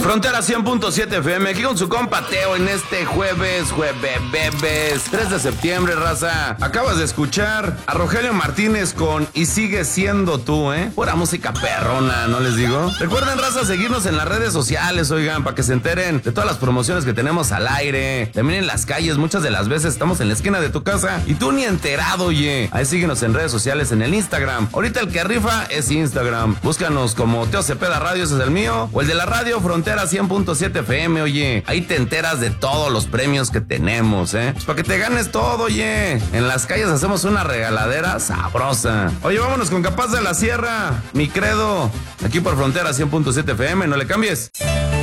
Frontera 100.7 FM, aquí con su compa Teo en este jueves 3 de septiembre, raza. Acabas de escuchar a Rogelio Martínez con Y Sigue Siendo Tú, Pura música perrona, ¿no les digo? Recuerden, raza, seguirnos en las redes sociales, oigan, para que se enteren de todas las promociones que tenemos al aire. También en las calles, muchas de las veces estamos en la esquina de tu casa y tú ni enterado, oye. Ahí síguenos en redes sociales, en el Instagram. Ahorita el que rifa es Instagram. Búscanos como Teo Cepeda Radio, ese es el mío, o el de la radio Frontera 100.7 FM, oye. Ahí te enteras de todos los premios que tenemos, Pues para que te ganes todo, oye. En las calles hacemos una regaladera sabrosa. Oye, vámonos con Capaz de la Sierra, Mi Credo. Aquí por Frontera 100.7 FM, no le cambies.